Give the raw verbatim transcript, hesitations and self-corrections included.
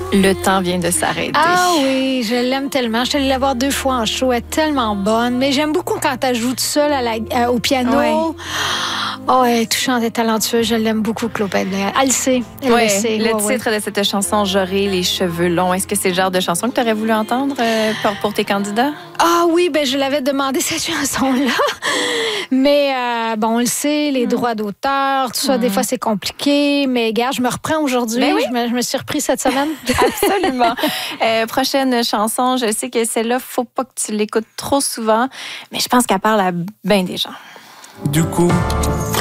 Le temps vient de s'arrêter. Ah oui, je l'aime tellement. Je suis allée la voir deux fois en show. Elle est tellement bonne. Mais j'aime beaucoup quand elle joue toute seule à la, à, au piano. Ouais. Oh, elle est touchante, elle est talentueuse. Je l'aime beaucoup, Claude Pellerin. Elle le sait. Elle Ouais, le sait. le ouais, titre ouais. de cette chanson, J'aurai les cheveux longs. Est-ce que c'est le genre de chanson que tu aurais voulu entendre euh, pour, pour tes candidats? Ah oui, ben je l'avais demandé cette chanson-là. Mais euh, bon, on le sait, les mm. droits d'auteur, tout ça, mm. des fois, c'est compliqué. Mais gars, je me reprends aujourd'hui. Ben oui. je, me, je me suis repris cette semaine. Absolument. euh, prochaine chanson, je sais que celle-là, faut pas que tu l'écoutes trop souvent, mais je pense qu'elle parle à bien des gens. Du coup,